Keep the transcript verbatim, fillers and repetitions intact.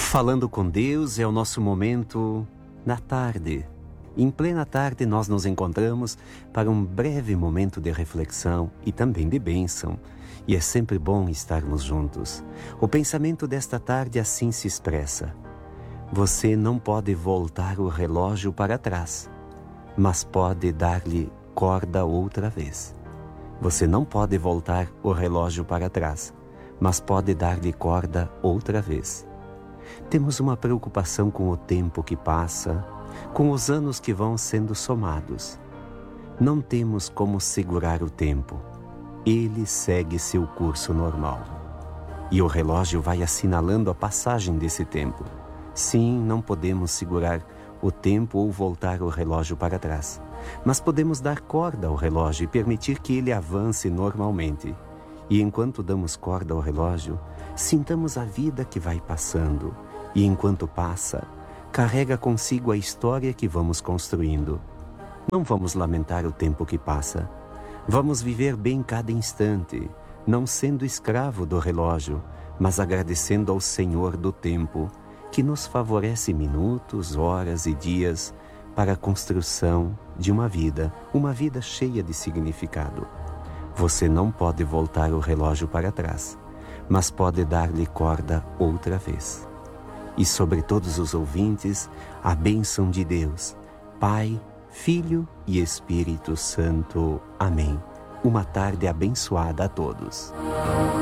Falando com Deus é o nosso momento na tarde. Em plena tarde nós nos encontramos para um breve momento de reflexão e também de bênção. E é sempre bom estarmos juntos. O pensamento desta tarde assim se expressa: você não pode voltar o relógio para trás, mas pode dar-lhe corda outra vez. Você não pode voltar o relógio para trás, mas pode dar-lhe corda outra vez. Temos uma preocupação com o tempo que passa, com os anos que vão sendo somados. Não temos como segurar o tempo. Ele segue seu curso normal. E o relógio vai assinalando a passagem desse tempo. Sim, não podemos segurar o tempo ou voltar o relógio para trás. Mas podemos dar corda ao relógio e permitir que ele avance normalmente. E enquanto damos corda ao relógio, sintamos a vida que vai passando. E enquanto passa, carrega consigo a história que vamos construindo. Não vamos lamentar o tempo que passa. Vamos viver bem cada instante, não sendo escravo do relógio, mas agradecendo ao Senhor do tempo, que nos favorece minutos, horas e dias para a construção de uma vida, uma vida cheia de significado. Você não pode voltar o relógio para trás, mas pode dar-lhe corda outra vez. E sobre todos os ouvintes, a bênção de Deus, Pai, Filho e Espírito Santo. Amém. Uma tarde abençoada a todos.